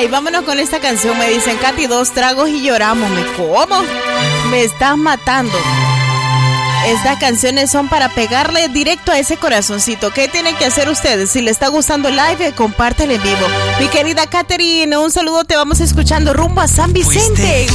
Ay, vámonos con esta canción. Me dicen, Katy, 2 tragos y lloramos. ¿Cómo? Me estás matando. Estas canciones son para pegarle directo a ese corazoncito. ¿Qué tienen que hacer ustedes? Si les está gustando el live, compártelo en vivo. Mi querida Catherine, un saludo. Te vamos escuchando rumbo a San Vicente.